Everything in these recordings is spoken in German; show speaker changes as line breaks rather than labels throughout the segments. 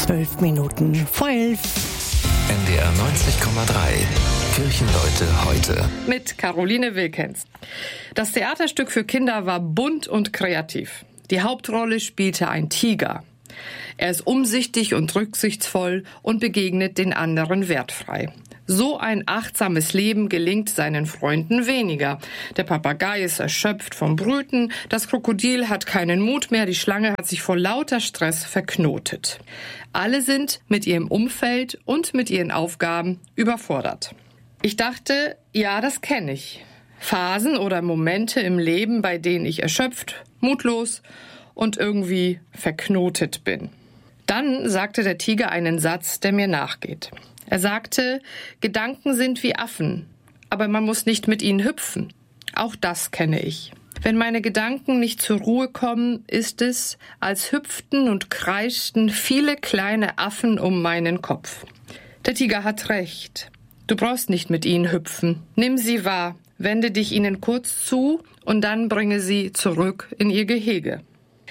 11:12.
NDR 90,3. Kirchenleute heute.
Mit Caroline Wilkens. Das Theaterstück für Kinder war bunt und kreativ. Die Hauptrolle spielte ein Tiger. Er ist umsichtig und rücksichtsvoll und begegnet den anderen wertfrei. So ein achtsames Leben gelingt seinen Freunden weniger. Der Papagei ist erschöpft vom Brüten, das Krokodil hat keinen Mut mehr, die Schlange hat sich vor lauter Stress verknotet. Alle sind mit ihrem Umfeld und mit ihren Aufgaben überfordert. Ich dachte, ja, das kenne ich. Phasen oder Momente im Leben, bei denen ich erschöpft, mutlos und irgendwie verknotet bin. Dann sagte der Tiger einen Satz, der mir nachgeht. Er sagte, Gedanken sind wie Affen, aber man muss nicht mit ihnen hüpfen. Auch das kenne ich. Wenn meine Gedanken nicht zur Ruhe kommen, ist es, als hüpften und kreischten viele kleine Affen um meinen Kopf. Der Tiger hat recht. Du brauchst nicht mit ihnen hüpfen. Nimm sie wahr, wende dich ihnen kurz zu und dann bringe sie zurück in ihr Gehege.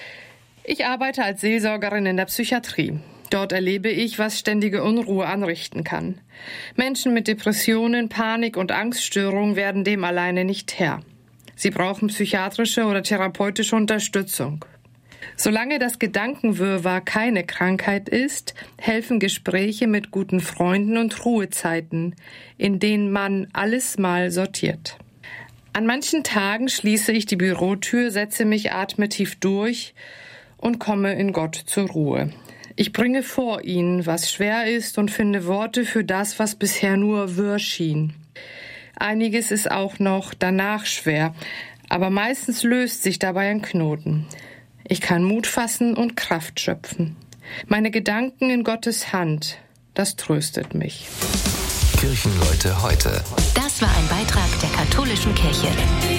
Ich arbeite als Seelsorgerin in der Psychiatrie. Dort erlebe ich, was ständige Unruhe anrichten kann. Menschen mit Depressionen, Panik und Angststörungen werden dem alleine nicht Herr. Sie brauchen psychiatrische oder therapeutische Unterstützung. Solange das Gedankenwirrwarr keine Krankheit ist, helfen Gespräche mit guten Freunden und Ruhezeiten, in denen man alles mal sortiert. An manchen Tagen schließe ich die Bürotür, setze mich atmetief durch und komme in Gott zur Ruhe. Ich bringe vor ihn, was schwer ist und finde Worte für das, was bisher nur wirr schien. Einiges ist auch noch danach schwer, aber meistens löst sich dabei ein Knoten. Ich kann Mut fassen und Kraft schöpfen. Meine Gedanken in Gottes Hand, das tröstet mich.
Kirchenleute heute.
Das war ein Beitrag der Katholischen Kirche.